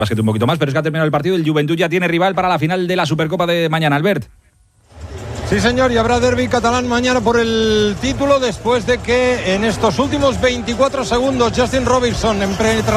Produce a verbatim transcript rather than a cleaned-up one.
básquet un poquito más, pero es que ha terminado el partido. El Joventut ya tiene rival para la final de la Supercopa de mañana, Albert. Sí, señor, y habrá derbi catalán mañana por el título, después de que en estos últimos veinticuatro segundos Justin Robinson en penetración